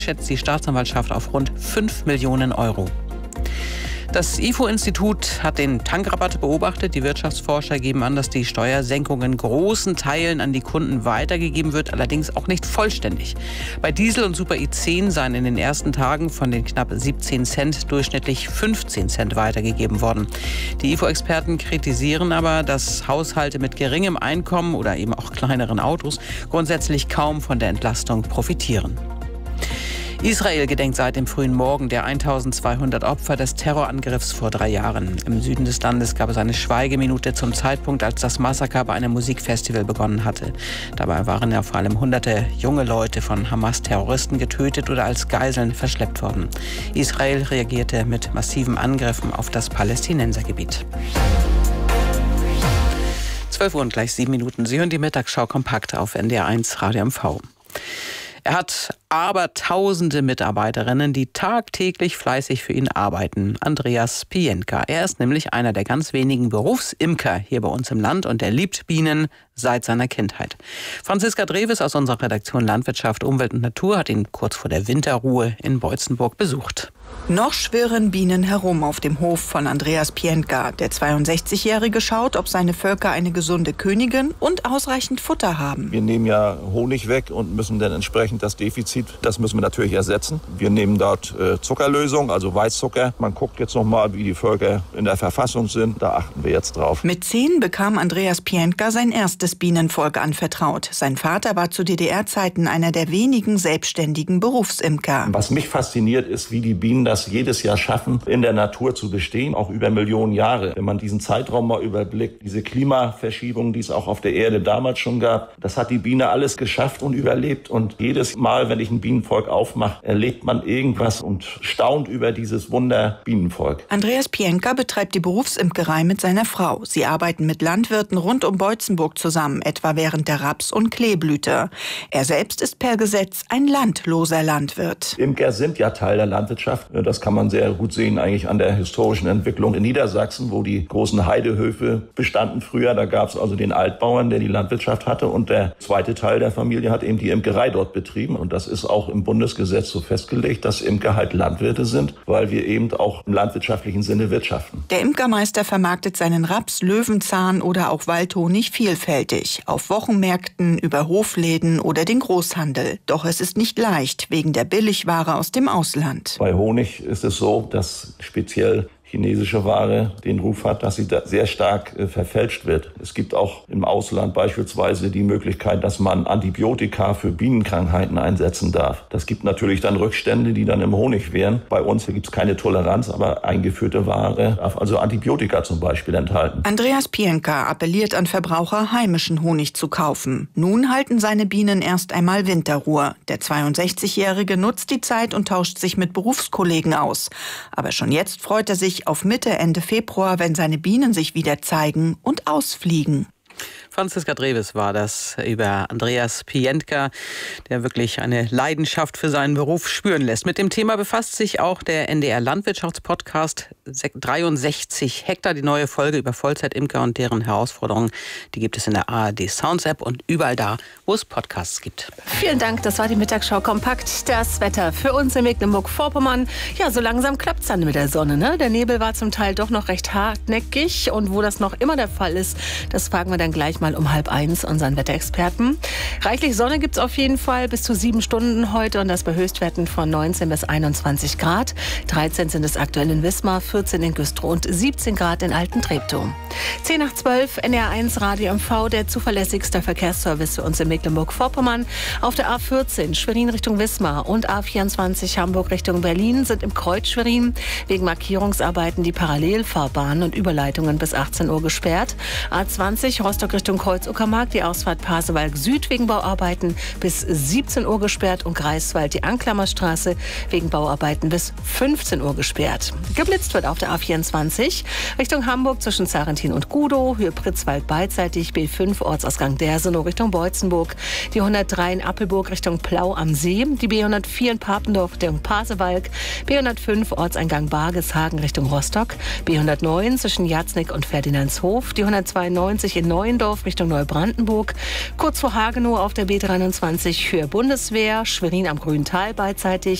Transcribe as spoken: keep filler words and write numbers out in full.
schätzt die Staatsanwaltschaft auf rund fünf Millionen Euro. Das I F O-Institut hat den Tankrabatt beobachtet. Die Wirtschaftsforscher geben an, dass die Steuersenkung in großen Teilen an die Kunden weitergegeben wird, allerdings auch nicht vollständig. Bei Diesel und Super I zehn seien in den ersten Tagen von den knapp siebzehn Cent durchschnittlich fünfzehn Cent weitergegeben worden. Die I F O-Experten kritisieren aber, dass Haushalte mit geringem Einkommen oder eben auch kleineren Autos grundsätzlich kaum von der Entlastung profitieren. Israel gedenkt seit dem frühen Morgen der eintausendzweihundert Opfer des Terrorangriffs vor drei Jahren. Im Süden des Landes gab es eine Schweigeminute zum Zeitpunkt, als das Massaker bei einem Musikfestival begonnen hatte. Dabei waren ja vor allem hunderte junge Leute von Hamas-Terroristen getötet oder als Geiseln verschleppt worden. Israel reagierte mit massiven Angriffen auf das Palästinensergebiet. zwölf Uhr und gleich sieben Minuten. Sie hören die Mittagsschau kompakt auf N D R eins Radio M V. Er hat aber tausende Mitarbeiterinnen, die tagtäglich fleißig für ihn arbeiten. Andreas Pientka. Er ist nämlich einer der ganz wenigen Berufsimker hier bei uns im Land und er liebt Bienen seit seiner Kindheit. Franziska Dreves aus unserer Redaktion Landwirtschaft, Umwelt und Natur hat ihn kurz vor der Winterruhe in Beutzenburg besucht. Noch schwirren Bienen herum auf dem Hof von Andreas Pientka. Der zweiundsechzigjährige schaut, ob seine Völker eine gesunde Königin und ausreichend Futter haben. Wir nehmen ja Honig weg und müssen dann entsprechend das Defizit, das müssen wir natürlich ersetzen. Wir nehmen dort äh, Zuckerlösung, also Weißzucker. Man guckt jetzt noch mal, wie die Völker in der Verfassung sind. Da achten wir jetzt drauf. Mit zehn bekam Andreas Pientka sein erstes Bienenvolk anvertraut. Sein Vater war zu D D R-Zeiten einer der wenigen selbstständigen Berufsimker. Was mich fasziniert, ist, wie die Bienen das jedes Jahr schaffen, in der Natur zu bestehen, auch über Millionen Jahre. Wenn man diesen Zeitraum mal überblickt, diese Klimaverschiebung, die es auch auf der Erde damals schon gab, das hat die Biene alles geschafft und überlebt. Und jedes Mal, wenn ich ein Bienenvolk aufmache, erlebt man irgendwas und staunt über dieses Wunder Bienenvolk. Andreas Pientka betreibt die Berufsimkerei mit seiner Frau. Sie arbeiten mit Landwirten rund um Beutzenburg zusammen, etwa während der Raps- und Kleeblüte. Er selbst ist per Gesetz ein landloser Landwirt. Imker sind ja Teil der Landwirtschaft. Das kann man sehr gut sehen eigentlich an der historischen Entwicklung in Niedersachsen, wo die großen Heidehöfe bestanden früher. Da gab es also den Altbauern, der die Landwirtschaft hatte, und der zweite Teil der Familie hat eben die Imkerei dort betrieben. Und das ist auch im Bundesgesetz so festgelegt, dass Imker halt Landwirte sind, weil wir eben auch im landwirtschaftlichen Sinne wirtschaften. Der Imkermeister vermarktet seinen Raps, Löwenzahn oder auch Waldhonig vielfältig. Auf Wochenmärkten, über Hofläden oder den Großhandel. Doch es ist nicht leicht, wegen der Billigware aus dem Ausland. Bei Honig ist es so, dass speziell chinesische Ware den Ruf hat, dass sie da sehr stark äh, verfälscht wird. Es gibt auch im Ausland beispielsweise die Möglichkeit, dass man Antibiotika für Bienenkrankheiten einsetzen darf. Das gibt natürlich dann Rückstände, die dann im Honig wären. Bei uns gibt es keine Toleranz, aber eingeführte Ware darf also Antibiotika zum Beispiel enthalten. Andreas Pientka appelliert an Verbraucher, heimischen Honig zu kaufen. Nun halten seine Bienen erst einmal Winterruhe. Der zweiundsechzigjährige nutzt die Zeit und tauscht sich mit Berufskollegen aus. Aber schon jetzt freut er sich auf Mitte, Ende Februar, wenn seine Bienen sich wieder zeigen und ausfliegen. Franziska Dreves war das über Andreas Pientka, der wirklich eine Leidenschaft für seinen Beruf spüren lässt. Mit dem Thema befasst sich auch der N D R Landwirtschaftspodcast dreiundsechzig Hektar, die neue Folge über Vollzeitimker und deren Herausforderungen. Die gibt es in der A R D Sounds App und überall da, wo es Podcasts gibt. Vielen Dank, das war die Mittagsschau kompakt. Das Wetter für uns in Mecklenburg-Vorpommern. Ja, so langsam klappt es dann mit der Sonne, ne? Der Nebel war zum Teil doch noch recht hartnäckig und wo das noch immer der Fall ist, das fragen wir dann gleich mal um halb eins unseren Wetterexperten. Reichlich Sonne gibt es auf jeden Fall, bis zu sieben Stunden heute und das bei Höchstwerten von neunzehn bis einundzwanzig Grad. dreizehn sind es aktuell in Wismar, vierzehn in Güstrow und siebzehn Grad in Alten-Treptow. zehn nach zwölf, N D R eins Radio M V, der zuverlässigste Verkehrsservice für uns in Mecklenburg-Vorpommern. Auf der A vierzehn Schwerin Richtung Wismar und A vierundzwanzig Hamburg Richtung Berlin sind im Kreuz Schwerin wegen Markierungsarbeiten die Parallelfahrbahnen und Überleitungen bis achtzehn Uhr gesperrt. A zwanzig Rostock Richtung Kreuz-Uckermark, die Ausfahrt Pasewalk Süd wegen Bauarbeiten bis siebzehn Uhr gesperrt und Greifswald die Anklammerstraße wegen Bauarbeiten bis fünfzehn Uhr gesperrt. Geblitzt wird auf der A vierundzwanzig Richtung Hamburg zwischen Zarentin und Gudow, Höhe Pritzwald beidseitig, B fünf Ortsausgang Dersenow Richtung Beutzenburg, die hundertdrei in Appelburg Richtung Plau am See, die B hundertvier in Papendorf Richtung Pasewalk, B hundertfünf Ortseingang Bargeshagen Richtung Rostock, B hundertneun zwischen Jatznick und Ferdinandshof, die hundertzweiundneunzig in Neuendorf Düsseldorf Richtung Neubrandenburg. Kurz vor Hagenow auf der B dreiundzwanzig für Bundeswehr. Schwerin am Grüntal beidseitig.